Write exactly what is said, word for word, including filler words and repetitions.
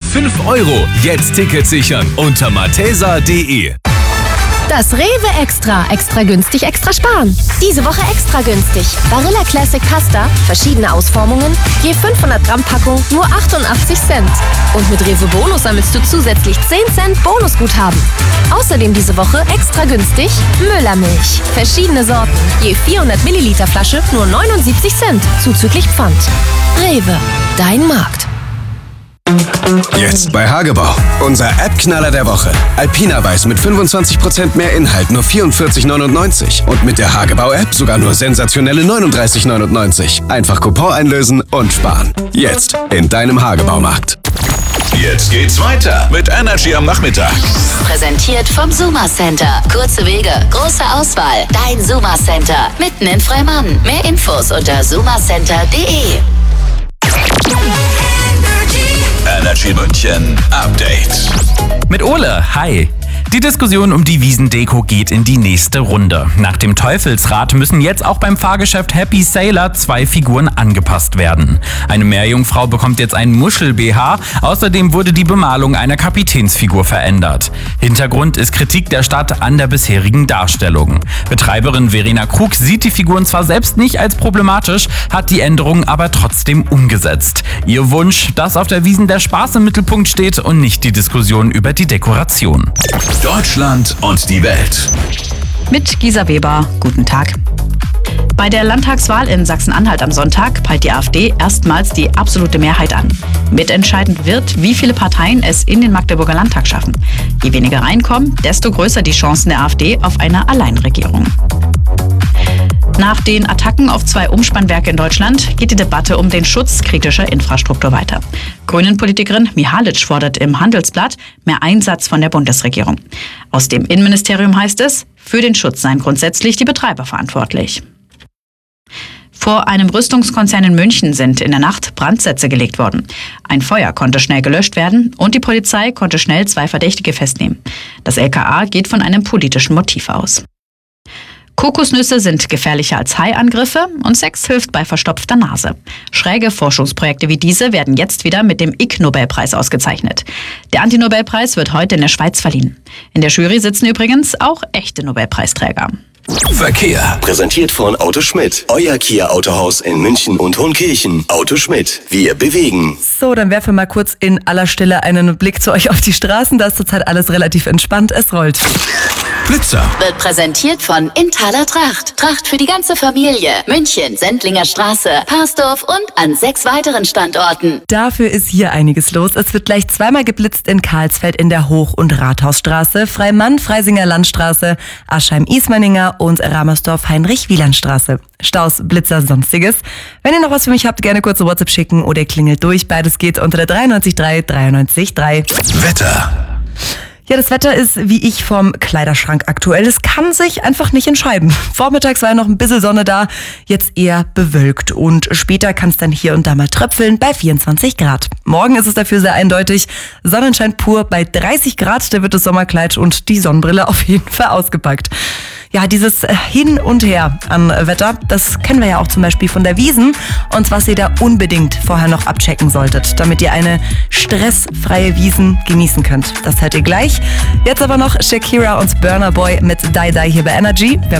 fünf Euro. Jetzt Tickets sichern unter malteser punkt de. Das Rewe Extra. Extra günstig, extra sparen. Diese Woche extra günstig. Barilla Classic Pasta, verschiedene Ausformungen, je fünfhundert Gramm Packung, nur achtundachtzig Cent. Und mit Rewe Bonus sammelst du zusätzlich zehn Cent Bonusguthaben. Außerdem diese Woche extra günstig Müllermilch. Verschiedene Sorten, je vierhundert Milliliter Flasche, nur neunundsiebzig Cent, zuzüglich Pfand. Rewe, dein Markt. Jetzt bei Hagebau. Unser App-Knaller der Woche. Alpina Weiß mit fünfundzwanzig Prozent mehr Inhalt, nur vierundvierzig neunundneunzig. Und mit der Hagebau-App sogar nur sensationelle neununddreißig neunundneunzig. Einfach Coupon einlösen und sparen. Jetzt in deinem Hagebaumarkt. Jetzt geht's weiter mit Energy am Nachmittag. Präsentiert vom Suma Center. Kurze Wege, große Auswahl. Dein Suma Center. Mitten in Freimann. Mehr Infos unter suma center punkt de. Energy München Update. Mit Ole, hi. Die Diskussion um die Wiesendeko geht in die nächste Runde. Nach dem Teufelsrad müssen jetzt auch beim Fahrgeschäft Happy Sailor zwei Figuren angepasst werden. Eine Meerjungfrau bekommt jetzt einen Muschel-B H, außerdem wurde die Bemalung einer Kapitänsfigur verändert. Hintergrund ist Kritik der Stadt an der bisherigen Darstellung. Betreiberin Verena Krug sieht die Figuren zwar selbst nicht als problematisch, hat die Änderung aber trotzdem umgesetzt. Ihr Wunsch, dass auf der Wiesn der Spaß im Mittelpunkt steht und nicht die Diskussion über die Dekoration. Deutschland und die Welt. Mit Gisa Weber, guten Tag. Bei der Landtagswahl in Sachsen-Anhalt am Sonntag peilt die AfD erstmals die absolute Mehrheit an. Mitentscheidend wird, wie viele Parteien es in den Magdeburger Landtag schaffen. Je weniger reinkommen, desto größer die Chancen der AfD auf eine Alleinregierung. Nach den Attacken auf zwei Umspannwerke in Deutschland geht die Debatte um den Schutz kritischer Infrastruktur weiter. Grünen-Politikerin Mihalic fordert im Handelsblatt mehr Einsatz von der Bundesregierung. Aus dem Innenministerium heißt es, für den Schutz seien grundsätzlich die Betreiber verantwortlich. Vor einem Rüstungskonzern in München sind in der Nacht Brandsätze gelegt worden. Ein Feuer konnte schnell gelöscht werden und die Polizei konnte schnell zwei Verdächtige festnehmen. Das L K A geht von einem politischen Motiv aus. Kokosnüsse sind gefährlicher als Haiangriffe und Sex hilft bei verstopfter Nase. Schräge Forschungsprojekte wie diese werden jetzt wieder mit dem Ig-Nobelpreis ausgezeichnet. Der Anti-Nobelpreis wird heute in der Schweiz verliehen. In der Jury sitzen übrigens auch echte Nobelpreisträger. Verkehr. Präsentiert von Auto Schmidt. Euer Kia-Autohaus in München und Hohenkirchen. Auto Schmidt. Wir bewegen. So, dann werfen wir mal kurz in aller Stille einen Blick zu euch auf die Straßen. Da ist zurzeit alles relativ entspannt. Es rollt. Blitzer. Wird präsentiert von Inthaler Tracht. Tracht für die ganze Familie. München, Sendlinger Straße, Parsdorf und an sechs weiteren Standorten. Dafür ist hier einiges los. Es wird gleich zweimal geblitzt in Karlsfeld in der Hoch- und Rathausstraße, Freimann, Freisinger Landstraße, Aschheim-Ismaninger und Ramersdorf-Heinrich-Wieland-Straße. Staus, Blitzer, Sonstiges. Wenn ihr noch was für mich habt, gerne kurze WhatsApp schicken oder klingelt durch. Beides geht unter der dreiundneunzig drei dreiundneunzig drei. Wetter. Ja, das Wetter ist wie ich vom Kleiderschrank aktuell. Es kann sich einfach nicht entscheiden. Vormittags war ja noch ein bisschen Sonne da, jetzt eher bewölkt. Und später kann es dann hier und da mal tröpfeln bei vierundzwanzig Grad. Morgen ist es dafür sehr eindeutig. Sonnenschein pur bei dreißig Grad, da wird das Sommerkleid und die Sonnenbrille auf jeden Fall ausgepackt. Ja, dieses Hin und Her an Wetter, das kennen wir ja auch zum Beispiel von der Wiesn. Und was ihr da unbedingt vorher noch abchecken solltet, damit ihr eine stressfreie Wiesn genießen könnt. Das hört ihr gleich. Jetzt aber noch Shakira und Burna Boy mit Die Die hier bei Energy. Wir